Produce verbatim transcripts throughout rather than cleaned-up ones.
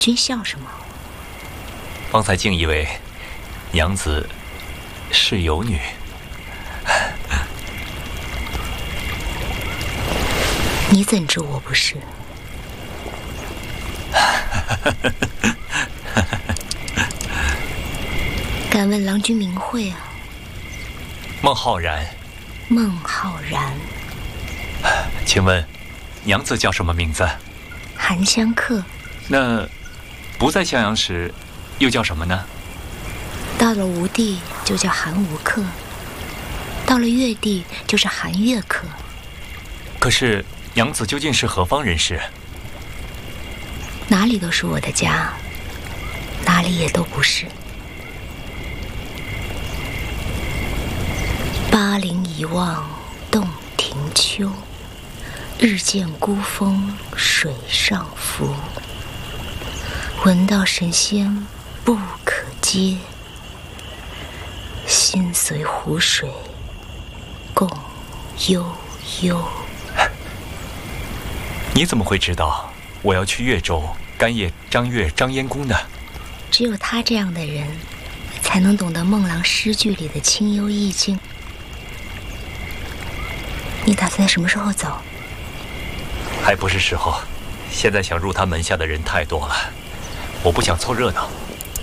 君笑什么？ 方才竟以为娘子是有女。 你怎知我不是？敢问郎君名讳啊？ 孟浩然。 孟浩然。 请问娘子叫什么名字？ 韩香客。 那不在襄阳时又叫什么呢？ 到了吴地就叫韩吴客，到了越地就是韩越客。 可是娘子究竟是何方人士？ 哪里都是我的家，哪里也都不是。巴陵一望洞庭秋，日见孤峰水上浮。闻道神仙不可接，心随湖水共悠悠。 你怎么会知道我要去越州干谒张悦、张燕公呢？ 只有他这样的人，才能懂得孟郎诗句里的清幽意境。你打算什么时候走？ 还不是时候，现在想入他门下的人太多了，我不想凑热闹。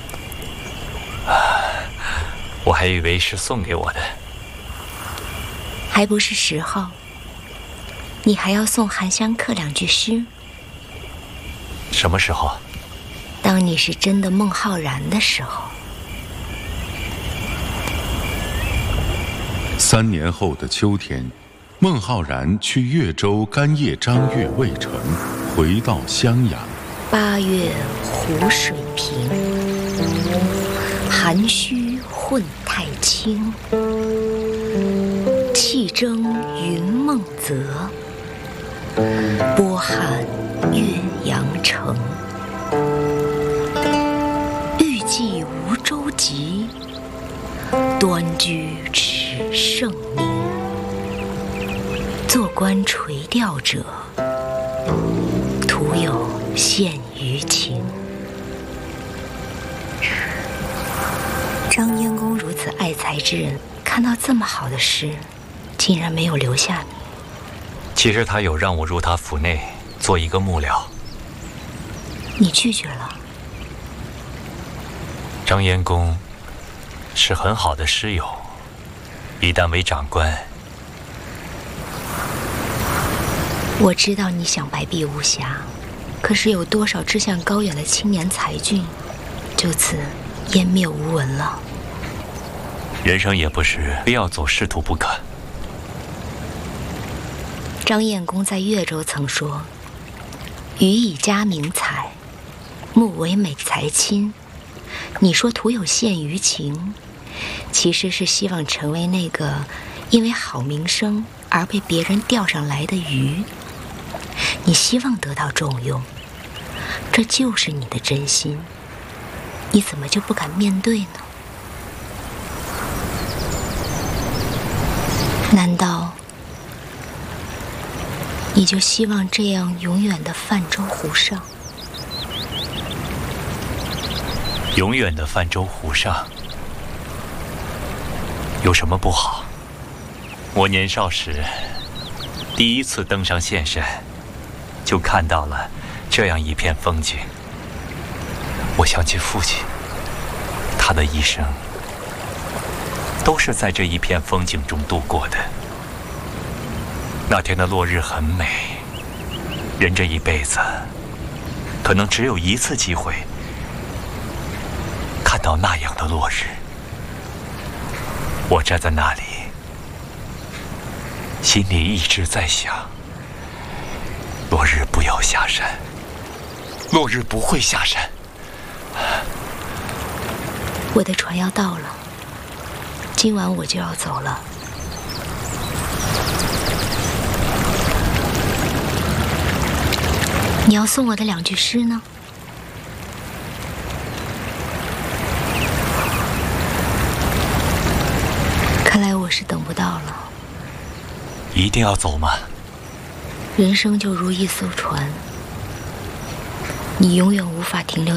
啊，我还以为是送给我的。 还不是时候。你还要送韩香客两句诗。 什么时候？ 当你是真的孟浩然的时候。 三年后的秋天，孟浩然去越州干谒张悦未成，回到襄阳。 八月湖水平，涵虚混太清。气蒸云梦泽，波撼岳阳城。欲济无舟楫，端居耻圣明。坐观垂钓者，徒有羡鱼情。张燕公如此爱才之人，看到这么好的诗，竟然没有留下你。 其实他有让我入他府内做一个幕僚。 你拒绝了。 张燕公是很好的师友，一旦为长官， 我知道你想白璧无瑕，可是有多少志向高远的青年才俊就此湮灭无闻了？ 人生也不是非要走仕途不可。 张燕公在越州曾说：“予以佳名才，慕为美才亲。”你说徒有羡鱼情，其实是希望成为那个因为好名声而被别人钓上来的鱼。你希望得到重用，这就是你的真心。你怎么就不敢面对呢？难道你就希望这样永远的泛舟湖上？ 永远的泛舟湖上有什么不好？我年少时第一次登上岘山，就看到了这样一片风景。我想起父亲，他的一生都是在这一片风景中度过的。那天的落日很美，人这一辈子可能只有一次机会看到那样的落日。我站在那里，心里一直在想，落日不要下山，落日不会下山。 我的船要到了，今晚我就要走了。你要送我的两句诗呢？看来我是等不到了。 一定要走吗？ 人生就如一艘船， 你永远无法停留